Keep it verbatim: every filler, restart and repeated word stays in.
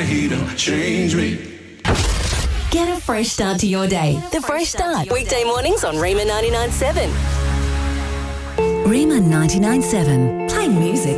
heater, change me. Get a fresh start to your day. The Fresh Start. Weekday mornings on Rima ninety-nine point seven. Rima ninety-nine point seven. Play music